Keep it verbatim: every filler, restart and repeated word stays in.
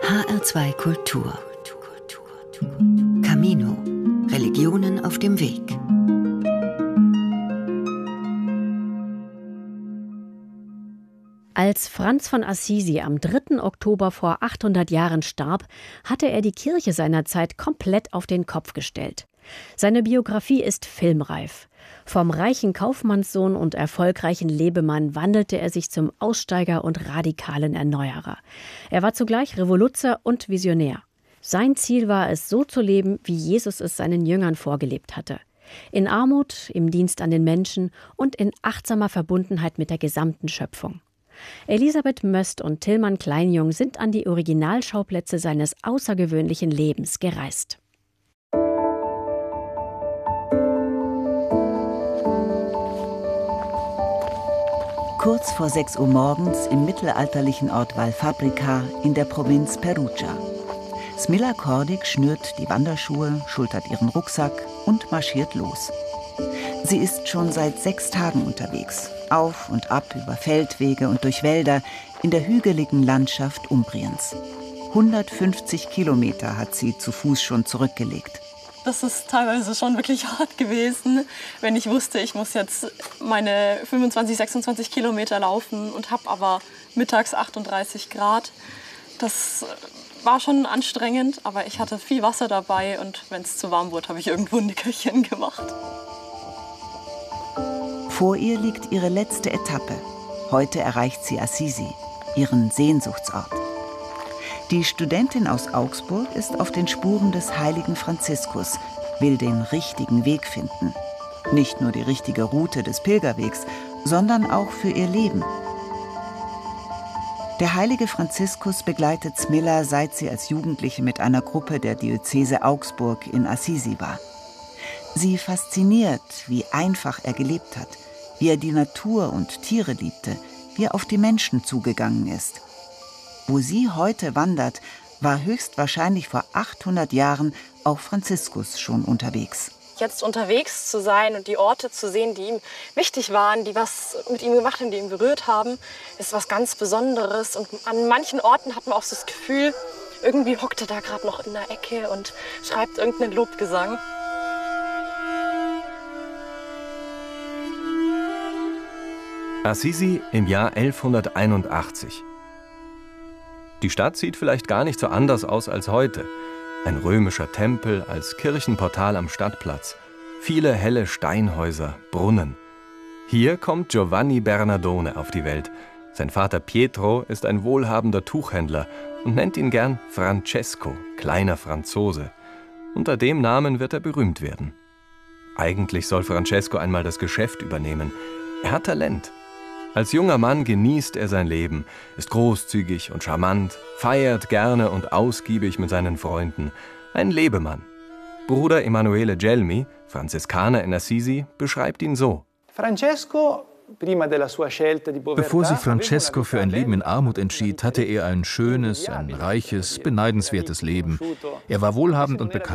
H R zwei Kultur. Camino. Religionen auf dem Weg. Als Franz von Assisi am dritten Oktober vor achthundert Jahren starb, hatte er die Kirche seiner Zeit komplett auf den Kopf gestellt. Seine Biografie ist filmreif. Vom reichen Kaufmannssohn und erfolgreichen Lebemann wandelte er sich zum Aussteiger und radikalen Erneuerer. Er war zugleich Revoluzer und Visionär. Sein Ziel war es, so zu leben, wie Jesus es seinen Jüngern vorgelebt hatte. In Armut, im Dienst an den Menschen und in achtsamer Verbundenheit mit der gesamten Schöpfung. Elisabeth Möst und Tilman Kleinjung sind an die Originalschauplätze seines außergewöhnlichen Lebens gereist. Kurz vor sechs Uhr morgens im mittelalterlichen Ort Valfabrica in der Provinz Perugia. Smilla Kordic schnürt die Wanderschuhe, schultert ihren Rucksack und marschiert los. Sie ist schon seit sechs Tagen unterwegs, auf und ab über Feldwege und durch Wälder in der hügeligen Landschaft Umbriens. hundertfünfzig Kilometer hat sie zu Fuß schon zurückgelegt. Das ist teilweise schon wirklich hart gewesen, wenn ich wusste, ich muss jetzt meine fünfundzwanzig, sechsundzwanzig Kilometer laufen und habe aber mittags achtunddreißig Grad. Das war schon anstrengend, aber ich hatte viel Wasser dabei und wenn es zu warm wurde, habe ich irgendwo ein Nickerchen gemacht. Vor ihr liegt ihre letzte Etappe. Heute erreicht sie Assisi, ihren Sehnsuchtsort. Die Studentin aus Augsburg ist auf den Spuren des heiligen Franziskus, will den richtigen Weg finden. Nicht nur die richtige Route des Pilgerwegs, sondern auch für ihr Leben. Der heilige Franziskus begleitet Smilla, seit sie als Jugendliche mit einer Gruppe der Diözese Augsburg in Assisi war. Sie fasziniert, wie einfach er gelebt hat, wie er die Natur und Tiere liebte, wie er auf die Menschen zugegangen ist. Wo sie heute wandert, war höchstwahrscheinlich vor achthundert Jahren auch Franziskus schon unterwegs. Jetzt unterwegs zu sein und die Orte zu sehen, die ihm wichtig waren, die was mit ihm gemacht haben, die ihn berührt haben, ist was ganz Besonderes. Und an manchen Orten hat man auch so das Gefühl, irgendwie hockt er da gerade noch in der Ecke und schreibt irgendeinen Lobgesang. Assisi im Jahr elfhunderteinundachtzig. Die Stadt sieht vielleicht gar nicht so anders aus als heute. Ein römischer Tempel als Kirchenportal am Stadtplatz. Viele helle Steinhäuser, Brunnen. Hier kommt Giovanni Bernardone auf die Welt. Sein Vater Pietro ist ein wohlhabender Tuchhändler und nennt ihn gern Francesco, kleiner Franzose. Unter dem Namen wird er berühmt werden. Eigentlich soll Francesco einmal das Geschäft übernehmen. Er hat Talent. Als junger Mann genießt er sein Leben, ist großzügig und charmant, feiert gerne und ausgiebig mit seinen Freunden. Ein Lebemann. Bruder Emanuele Gelmi, Franziskaner in Assisi, beschreibt ihn so. Francesco, Bevor sich Francesco für ein Leben in Armut entschied, hatte er ein schönes, ein reiches, beneidenswertes Leben. Er war wohlhabend und bekannt.